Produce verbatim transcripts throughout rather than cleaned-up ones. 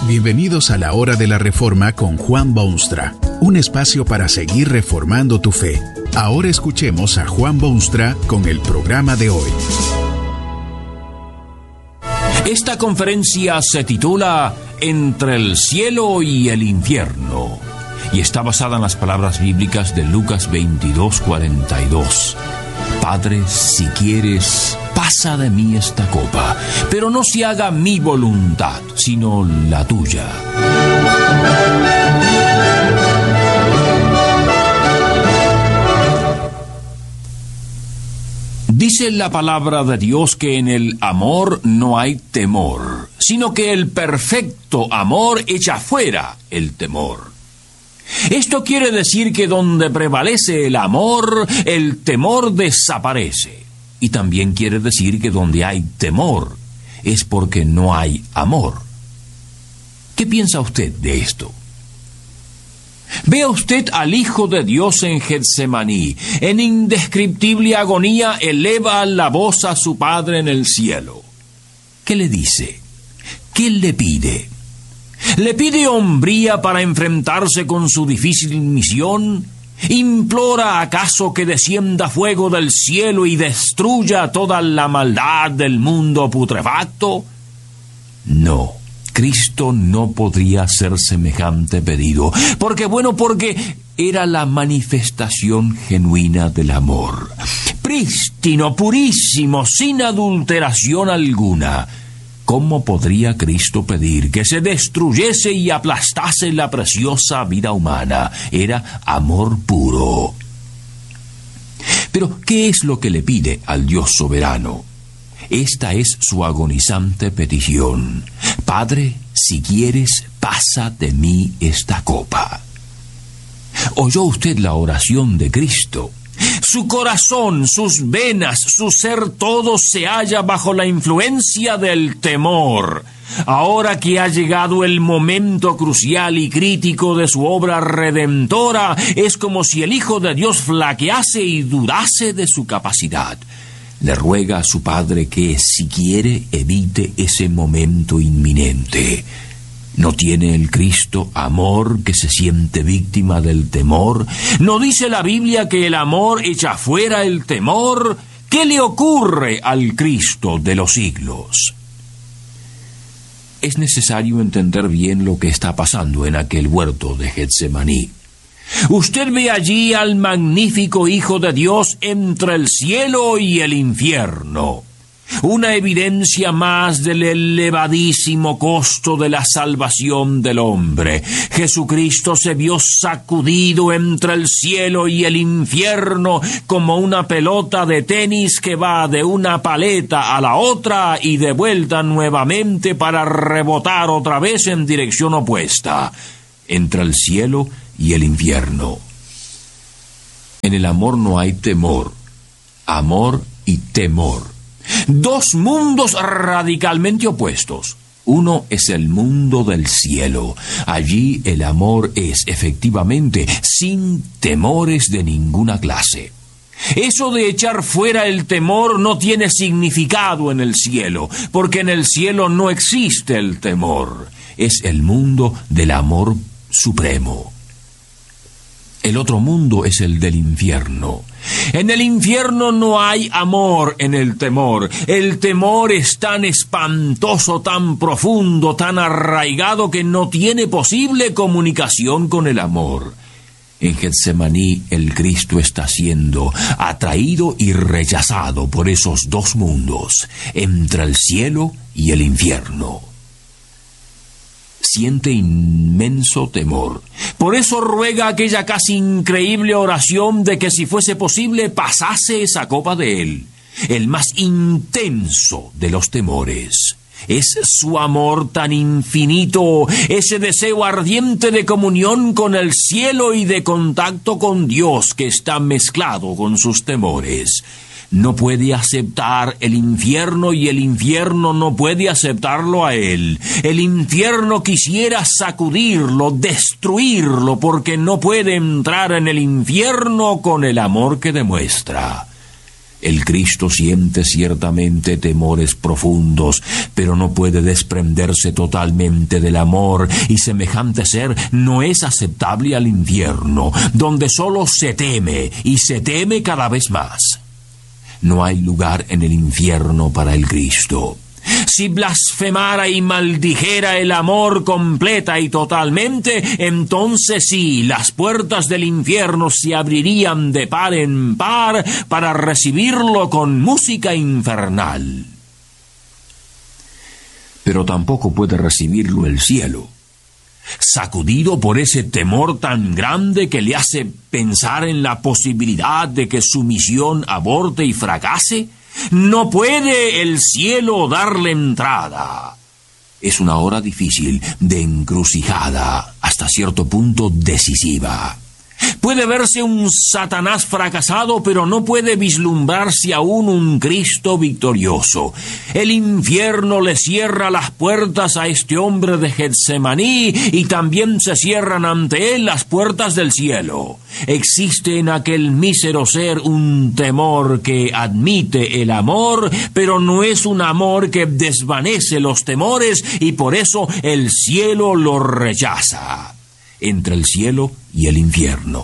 Bienvenidos a la Hora de la Reforma con Juan Boonstra, un espacio para seguir reformando tu fe. Ahora escuchemos a Juan Boonstra con el programa de hoy. Esta conferencia se titula Entre el cielo y el infierno y está basada en las palabras bíblicas de Lucas veintidós, cuarenta y dos. Padre, si quieres, pasa de mí esta copa, pero no se haga mi voluntad, sino la tuya. Dice la palabra de Dios que en el amor no hay temor, sino que el perfecto amor echa fuera el temor. Esto quiere decir que donde prevalece el amor, el temor desaparece. Y también quiere decir que donde hay temor, es porque no hay amor. ¿Qué piensa usted de esto? Vea usted al Hijo de Dios en Getsemaní. En indescriptible agonía eleva la voz a su Padre en el cielo. ¿Qué le dice? ¿Qué le pide? ¿Le pide hombría para enfrentarse con su difícil misión? ¿Implora acaso que descienda fuego del cielo y destruya toda la maldad del mundo putrefacto? No, Cristo no podría hacer semejante pedido, porque bueno, porque era la manifestación genuina del amor, prístino, purísimo, sin adulteración alguna. ¿Cómo podría Cristo pedir que se destruyese y aplastase la preciosa vida humana? Era amor puro. Pero, ¿qué es lo que le pide al Dios soberano? Esta es su agonizante petición. Padre, si quieres, pasa de mí esta copa. ¿Oyó usted la oración de Cristo? Su corazón, sus venas, su ser todo se halla bajo la influencia del temor. Ahora que ha llegado el momento crucial y crítico de su obra redentora, es como si el Hijo de Dios flaquease y dudase de su capacidad. Le ruega a su Padre que, si quiere, evite ese momento inminente. ¿No tiene el Cristo amor que se siente víctima del temor? ¿No dice la Biblia que el amor echa fuera el temor? ¿Qué le ocurre al Cristo de los siglos? Es necesario entender bien lo que está pasando en aquel huerto de Getsemaní. Usted ve allí al magnífico Hijo de Dios entre el cielo y el infierno. Una evidencia más del elevadísimo costo de la salvación del hombre. Jesucristo se vio sacudido entre el cielo y el infierno como una pelota de tenis que va de una paleta a la otra y de vuelta nuevamente para rebotar otra vez en dirección opuesta, entre el cielo y el infierno. En el amor no hay temor, amor y temor. Dos mundos radicalmente opuestos. Uno es el mundo del cielo. Allí el amor es, efectivamente, sin temores de ninguna clase. Eso de echar fuera el temor no tiene significado en el cielo, porque en el cielo no existe el temor. Es el mundo del amor supremo. El otro mundo es el del infierno. En el infierno no hay amor en el temor. El temor es tan espantoso, tan profundo, tan arraigado que no tiene posible comunicación con el amor. En Getsemaní el Cristo está siendo atraído y rechazado por esos dos mundos, entre el cielo y el infierno. Siente inmenso temor. Por eso ruega aquella casi increíble oración de que si fuese posible pasase esa copa de él. El más intenso de los temores. Es su amor tan infinito, ese deseo ardiente de comunión con el cielo y de contacto con Dios que está mezclado con sus temores. No puede aceptar el infierno y el infierno no puede aceptarlo a él. El infierno quisiera sacudirlo, destruirlo, porque no puede entrar en el infierno con el amor que demuestra. El Cristo siente ciertamente temores profundos, pero no puede desprenderse totalmente del amor, y semejante ser no es aceptable al infierno, donde solo se teme, y se teme cada vez más. No hay lugar en el infierno para el Cristo. Si blasfemara y maldijera el amor completa y totalmente, entonces sí, las puertas del infierno se abrirían de par en par para recibirlo con música infernal. Pero tampoco puede recibirlo el cielo, sacudido por ese temor tan grande que le hace pensar en la posibilidad de que su misión aborte y fracase. No puede el cielo darle entrada. Es una hora difícil, de encrucijada, hasta cierto punto decisiva. Puede verse un Satanás fracasado, pero no puede vislumbrarse aún un Cristo victorioso. El infierno le cierra las puertas a este hombre de Getsemaní, y también se cierran ante él las puertas del cielo. Existe en aquel mísero ser un temor que admite el amor, pero no es un amor que desvanece los temores, y por eso el cielo lo rechaza. Entre el cielo y el infierno.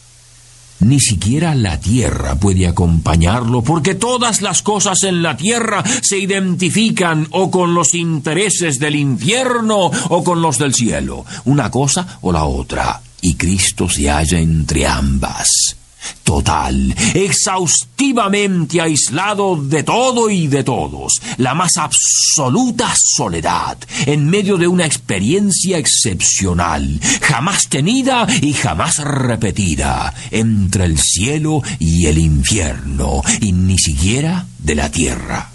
Ni siquiera la tierra puede acompañarlo, porque todas las cosas en la tierra se identifican o con los intereses del infierno o con los del cielo, una cosa o la otra, y Cristo se halla entre ambas. Total, exhaustivamente aislado de todo y de todos, la más absoluta soledad, en medio de una experiencia excepcional, jamás tenida y jamás repetida, entre el cielo y el infierno, y ni siquiera de la tierra.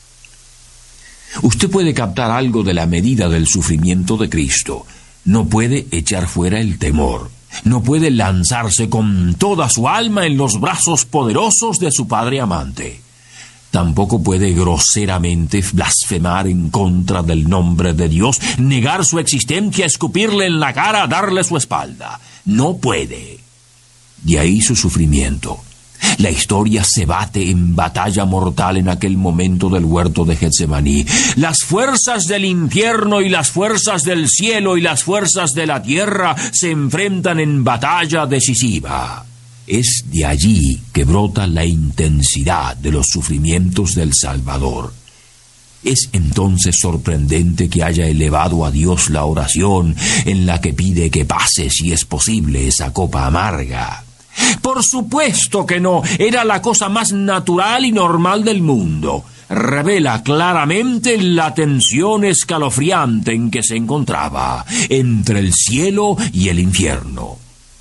Usted puede captar algo de la medida del sufrimiento de Cristo. No puede echar fuera el temor. No puede lanzarse con toda su alma en los brazos poderosos de su Padre amante. Tampoco puede groseramente blasfemar en contra del nombre de Dios, negar su existencia, escupirle en la cara, darle su espalda. No puede. De ahí su sufrimiento. La historia se bate en batalla mortal en aquel momento del huerto de Getsemaní. Las fuerzas del infierno y las fuerzas del cielo y las fuerzas de la tierra se enfrentan en batalla decisiva. Es de allí que brota la intensidad de los sufrimientos del Salvador. Es entonces sorprendente que haya elevado a Dios la oración en la que pide que pase, si es posible, esa copa amarga. Por supuesto que no, era la cosa más natural y normal del mundo. Revela claramente la tensión escalofriante en que se encontraba entre el cielo y el infierno.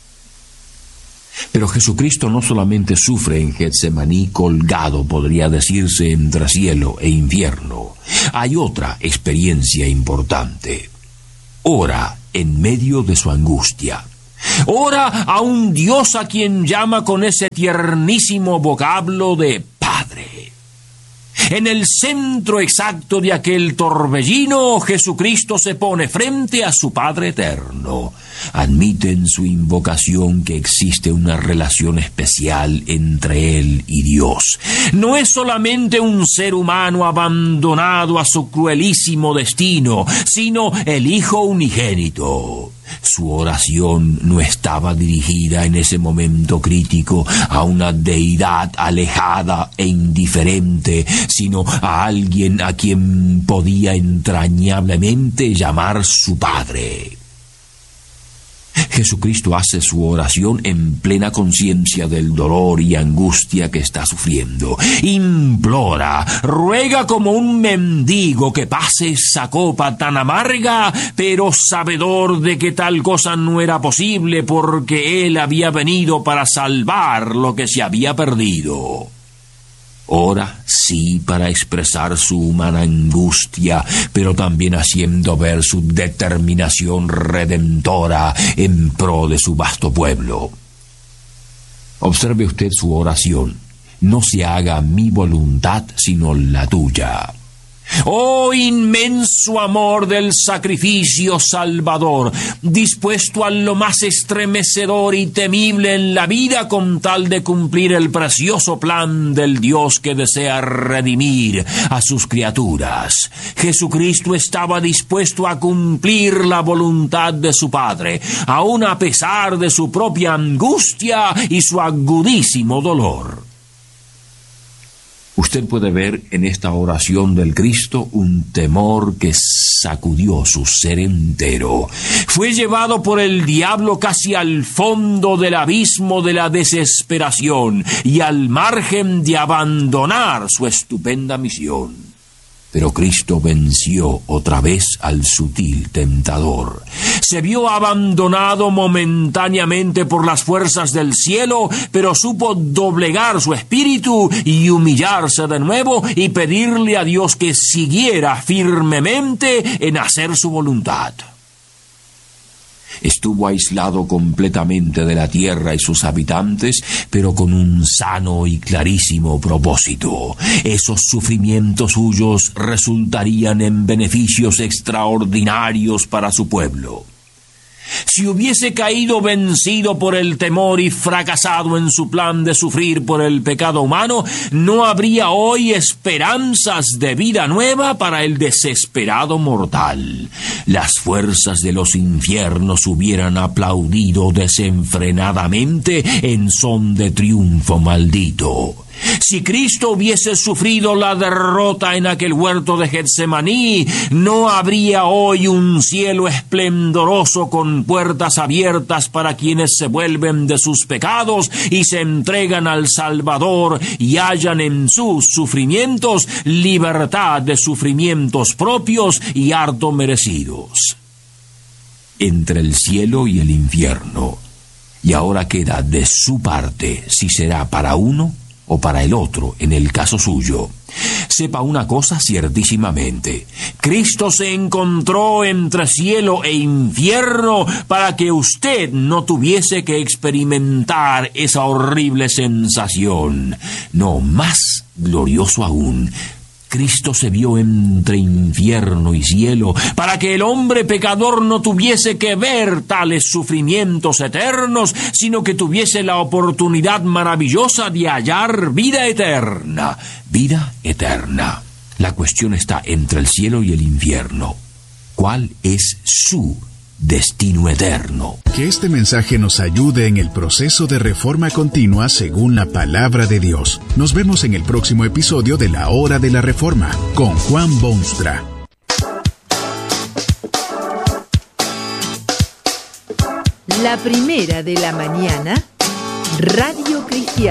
Pero Jesucristo no solamente sufre en Getsemaní colgado, podría decirse, entre cielo e infierno. Hay otra experiencia importante. Ora en medio de su angustia. Ora a un Dios a quien llama con ese tiernísimo vocablo de Padre. En el centro exacto de aquel torbellino, Jesucristo se pone frente a su Padre eterno. Admite en su invocación que existe una relación especial entre Él y Dios. No es solamente un ser humano abandonado a su cruelísimo destino, sino el Hijo unigénito. Su oración no estaba dirigida en ese momento crítico a una deidad alejada e indiferente, sino a alguien a quien podía entrañablemente llamar su Padre. Jesucristo hace su oración en plena conciencia del dolor y angustia que está sufriendo. Implora, ruega como un mendigo que pase esa copa tan amarga, pero sabedor de que tal cosa no era posible porque Él había venido para salvar lo que se había perdido. Ora, sí, para expresar su humana angustia, pero también haciendo ver su determinación redentora en pro de su vasto pueblo. Observe usted su oración. No se haga mi voluntad, sino la tuya. Oh inmenso amor del sacrificio salvador, dispuesto a lo más estremecedor y temible en la vida con tal de cumplir el precioso plan del Dios que desea redimir a sus criaturas. Jesucristo estaba dispuesto a cumplir la voluntad de su Padre, aun a pesar de su propia angustia y su agudísimo dolor. Usted puede ver en esta oración del Cristo un temor que sacudió su ser entero. Fue llevado por el diablo casi al fondo del abismo de la desesperación y al margen de abandonar su estupenda misión. Pero Cristo venció otra vez al sutil tentador. Se vio abandonado momentáneamente por las fuerzas del cielo, pero supo doblegar su espíritu y humillarse de nuevo y pedirle a Dios que siguiera firmemente en hacer su voluntad. Estuvo aislado completamente de la tierra y sus habitantes, pero con un sano y clarísimo propósito. Esos sufrimientos suyos resultarían en beneficios extraordinarios para su pueblo. Si hubiese caído vencido por el temor y fracasado en su plan de sufrir por el pecado humano, no habría hoy esperanzas de vida nueva para el desesperado mortal. Las fuerzas de los infiernos hubieran aplaudido desenfrenadamente en son de triunfo maldito. Si Cristo hubiese sufrido la derrota en aquel huerto de Getsemaní, no habría hoy un cielo esplendoroso con puertas abiertas para quienes se vuelven de sus pecados y se entregan al Salvador y hallan en sus sufrimientos libertad de sufrimientos propios y harto merecidos. Entre el cielo y el infierno, y ahora queda de su parte si será para uno o para el otro, en el caso suyo. Sepa una cosa ciertísimamente: Cristo se encontró entre cielo e infierno para que usted no tuviese que experimentar esa horrible sensación. No, más glorioso aún, Cristo se vio entre infierno y cielo para que el hombre pecador no tuviese que ver tales sufrimientos eternos, sino que tuviese la oportunidad maravillosa de hallar vida eterna. Vida eterna. La cuestión está entre el cielo y el infierno. ¿Cuál es su destino eterno? Que este mensaje nos ayude en el proceso de reforma continua según la palabra de Dios. Nos vemos en el próximo episodio de La Hora de la Reforma con Juan Boonstra. La primera de la mañana, Radio Cristiana.